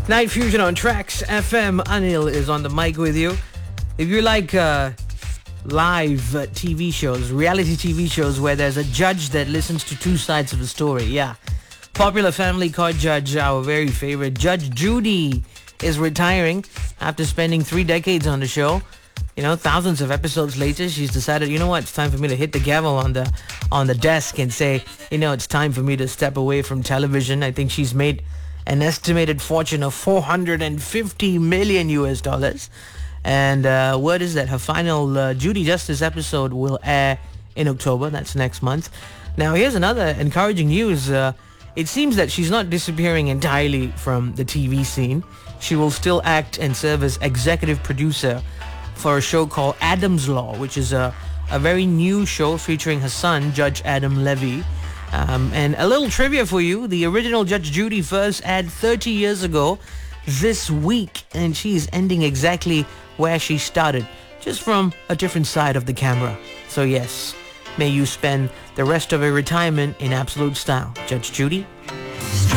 Night Fusion on Tracks FM. Anil is on the mic with you. If you like live TV shows, reality TV shows where there's a judge that listens to two sides of the story, yeah. Popular Family Court judge, our very favorite Judge Judy, is retiring after spending 3 decades on the show. You know, thousands of episodes later, she's decided, you know what, it's time for me to hit the gavel on the desk and say, you know, it's time for me to step away from television. I think she's made an estimated fortune of $450 million US. And word is that her final Judy Justice episode will air in October. That's next month. Now, here's another encouraging news. It seems that she's not disappearing entirely from the TV scene. She will still act and serve as executive producer for a show called Adam's Law, which is a very new show featuring her son, Judge Adam Levy. And a little trivia for you. The original Judge Judy first aired 30 years ago this week, and she's ending exactly where she started, just from a different side of the camera. So yes, may you spend the rest of your retirement in absolute style. Judge Judy,